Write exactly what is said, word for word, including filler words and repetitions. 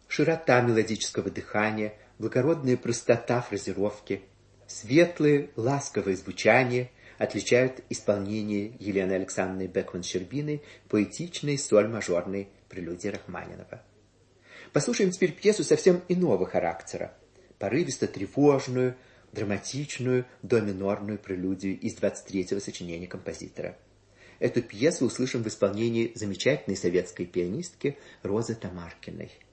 Широта мелодического дыхания, благородная простота фразировки, светлое, ласковое звучание отличают исполнение Елены Александровны Бекман-Щербиной поэтичной соль-мажорной прелюдии Рахманинова. Послушаем теперь пьесу совсем иного характера, порывисто-тревожную, драматичную, до-минорную прелюдию из двадцать третьего сочинения композитора. Эту пьесу услышим в исполнении замечательной советской пианистки Розы Тамаркиной.